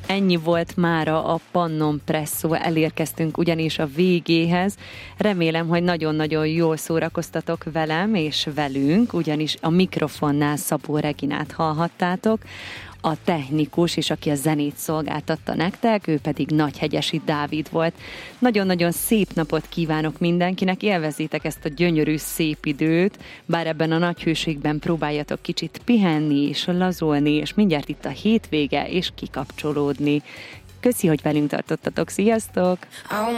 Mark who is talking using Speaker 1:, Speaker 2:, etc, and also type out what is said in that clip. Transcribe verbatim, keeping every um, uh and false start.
Speaker 1: Ennyi volt mára a Pannon Presszó, elérkeztünk ugyanis a végéhez. Remélem, hogy nagyon-nagyon jól szórakoztatok velem és velünk, ugyanis a mikrofonnál Szabó Reginát hallhattátok, a technikus, és aki a zenét szolgáltatta nektek, ő pedig Nagyhegyesi Dávid volt. Nagyon-nagyon szép napot kívánok mindenkinek, élvezzétek ezt a gyönyörű, szép időt, bár ebben a nagy hőségben próbáljatok kicsit pihenni és lazulni, és mindjárt itt a hétvége, és kikapcsolódni. Köszi, hogy velünk tartottatok, sziasztok!